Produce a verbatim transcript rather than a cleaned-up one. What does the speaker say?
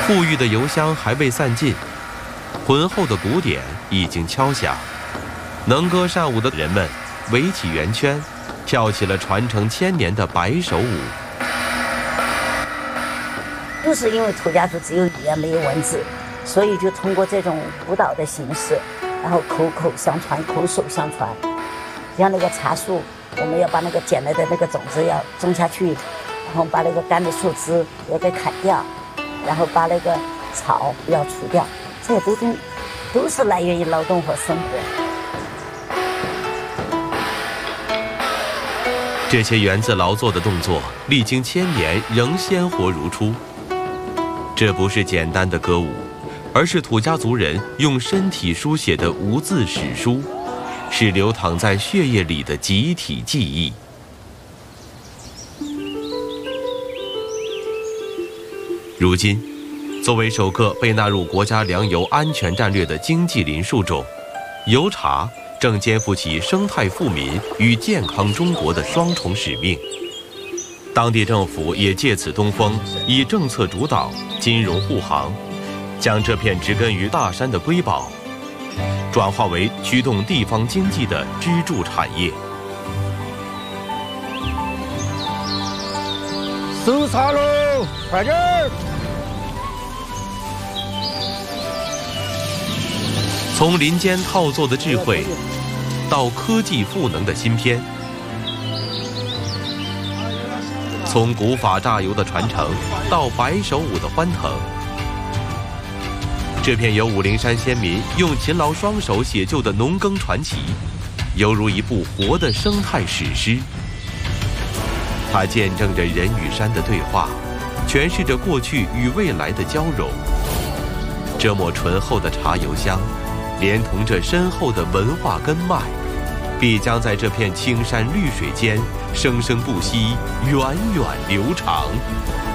馥郁的油香还未散尽，浑厚的鼓点已经敲响，能歌善舞的人们围起圆圈，跳起了传承千年的白手舞。 就是因为土家族只有语言没有文字，所以就通过这种舞蹈的形式，然后口口相传，口手相传。像那个茶树，我们要把那个捡来的那个种子要种下去，然后把那个干的树枝要给砍掉，然后把那个草要除掉，这些都都都是来源于劳动和生活。 这些源自劳作的动作，历经千年仍鲜活如初。这不是简单的歌舞，而是土家族人用身体书写的无字史书，是流淌在血液里的集体记忆。如今，作为首个被纳入国家粮油安全战略的经济林树种，油茶正肩负起生态富民与健康中国的双重使命。当地政府也借此东风，以政策主导、金融护航，将这片植根于大山的瑰宝，转化为驱动地方经济的支柱产业。 收茶喽，快点儿！ 从林间套作的智慧，到科技赋能的芯片。从古法榨油的传承到白手舞的欢腾，这片由武陵山先民用勤劳双手写就的农耕传奇，犹如一部活的生态史诗。它见证着人与山的对话，诠释着过去与未来的交融。这抹醇厚的茶油香，连同着深厚的文化根脉，必将在这片青山绿水间生生不息，源远流长。